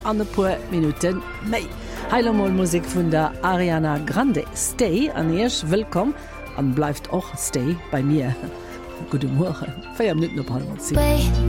an e puer Minuten méi. Heilermoll Musik vun der Ariana Grande. Stay an Esch willkom an bleifft och Stay bei mir. Gute Morgen. 4 Minuten op 110.